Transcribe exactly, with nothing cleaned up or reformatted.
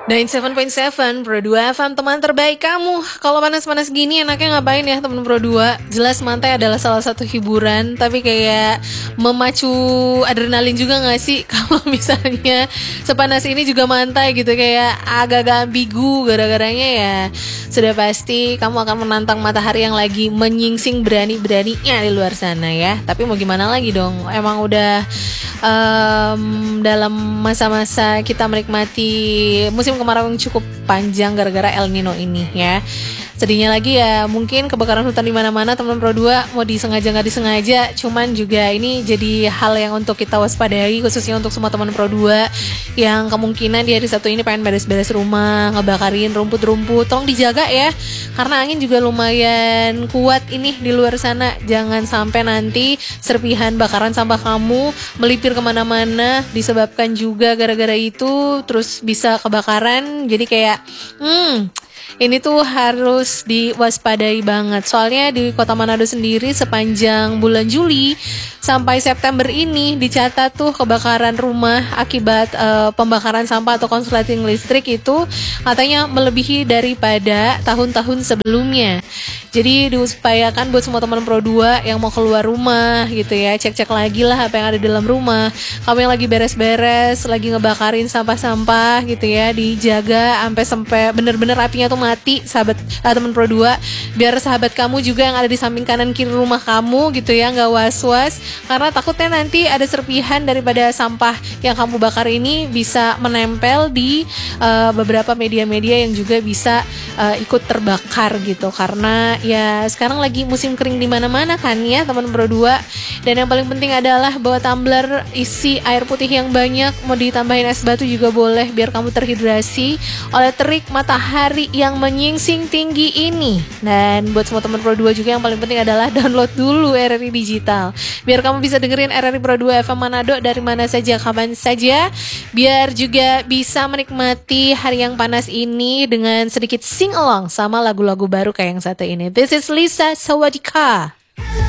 sembilan puluh tujuh koma tujuh Pro dua F M, teman terbaik kamu. Kalau panas-panas gini enaknya ngapain ya teman Pro dua? Jelas mantai adalah salah satu hiburan, tapi kayak memacu adrenalin juga gak sih? Kalau misalnya sepanas ini juga mantai gitu, kayak agak-agak ambigu. Gara-garanya ya sudah pasti kamu akan menantang matahari yang lagi menyingsing berani-beraninya di luar sana ya. Tapi mau gimana lagi dong, emang udah um, dalam masa-masa kita menikmati musim kemarau yang cukup panjang gara-gara El Nino ini ya. Sedihnya lagi ya mungkin kebakaran hutan di mana-mana teman Pro dua, mau disengaja nggak disengaja, cuman juga ini jadi hal yang untuk kita waspadai, khususnya untuk semua teman Pro dua yang kemungkinan di hari Sabtu ini pengen beres-beres rumah, ngebakarin rumput-rumput, tolong dijaga ya, karena angin juga lumayan kuat ini di luar sana. Jangan sampai nanti serpihan bakaran sampah kamu melipir kemana-mana, disebabkan juga gara-gara itu terus bisa kebakaran. Jadi kayak hmm ini tuh harus diwaspadai banget. Soalnya di Kota Manado sendiri sepanjang bulan Juli sampai September ini dicatat tuh kebakaran rumah akibat uh, pembakaran sampah atau konsleting listrik itu katanya melebihi daripada tahun-tahun sebelumnya. Jadi diupayakan buat semua teman Pro dua yang mau keluar rumah gitu ya, cek-cek lagi lah apa yang ada di dalam rumah. Kamu yang lagi beres-beres, lagi ngebakarin sampah-sampah gitu ya, dijaga sampai-sampai bener-bener apinya tuh mati, sahabat uh, teman Pro dua, biar sahabat kamu juga yang ada di samping kanan kiri rumah kamu gitu ya nggak was-was, karena takutnya nanti ada serpihan daripada sampah yang kamu bakar ini bisa menempel di uh, beberapa media-media yang juga bisa uh, ikut terbakar gitu. Karena ya sekarang lagi musim kering di mana-mana kan ya teman Pro dua. Dan yang paling penting adalah bawa tumbler isi air putih yang banyak, mau ditambahin es batu juga boleh biar kamu terhidrasi oleh terik matahari yang menyingsing tinggi ini. Dan buat semua teman Pro dua juga yang paling penting adalah download dulu R R I Digital biar kamu bisa dengerin R R I Pro dua F M Manado dari mana saja, kapan saja, biar juga bisa menikmati hari yang panas ini dengan sedikit sing along sama lagu-lagu baru kayak yang satu ini. This is Lisa Sawadika.